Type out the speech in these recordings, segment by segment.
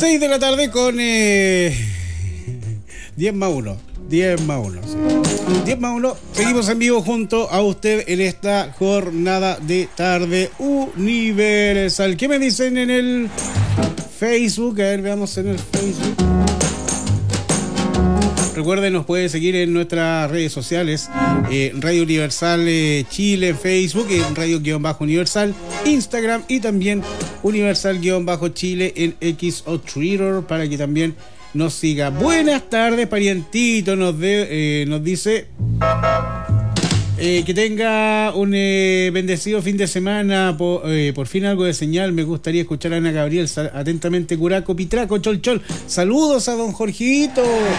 6 de la tarde con 10 más 1. 10 más 1, sí. 10 más 1. Seguimos en vivo junto a usted en esta jornada de tarde universal. ¿Qué me dicen en el Facebook? A ver, veamos en el Facebook. Recuerden, nos puede seguir en nuestras redes sociales, Radio Universal Chile en Facebook, en Radio-Universal, Instagram y también Universal-Chile en X o Twitter para que también nos siga. Buenas tardes, parientito, nos dice que tenga un bendecido fin de semana. Por fin algo de señal. Me gustaría escuchar a Ana Gabriel. Atentamente, Curaco, Pitraco, Chol. Saludos a don Jorgito.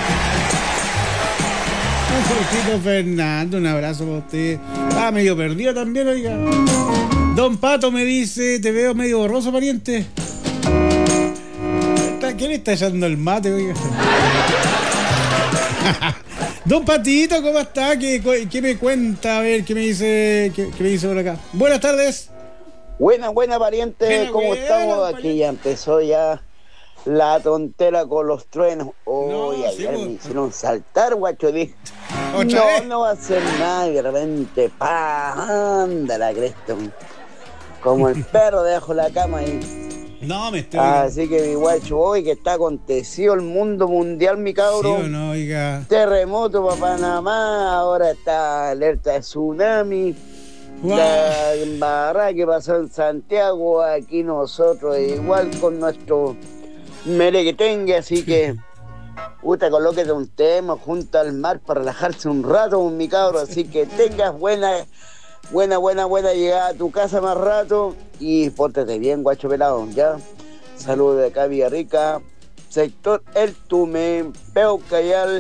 Don Jorgito Fernando, un abrazo para usted. Medio perdido también, oiga. Don Pato me dice, te veo medio borroso, pariente. ¿Quién está echando el mate, oiga? Don Patito, ¿cómo está? ¿Qué me cuenta? A ver, ¿qué me dice por acá? Buenas tardes. Buena, pariente. ¿Cómo estamos? Aquí pariente. Ya empezó ya la tontera con los truenos. Ayer me hicieron saltar, guacho. No va a hacer nada. Y de repente, anda la cresta. Como el perro debajo de la cama ahí. No, me estoy... Así que mi guacho, hoy que está acontecido el mundo mundial, mi cabro. ¿Sí o no, oiga? Terremoto para Panamá, ahora está alerta de tsunami. Wow. La embarrada que pasó en Santiago, aquí nosotros igual con nuestro merequetengue, así que colóquete un tema junto al mar para relajarse un rato, mi cabro, así que tengas buena llegada a tu casa más rato y pórtate bien, guacho pelado, ¿ya? Saludos de acá, Villarrica, sector El Tume, Peucayal,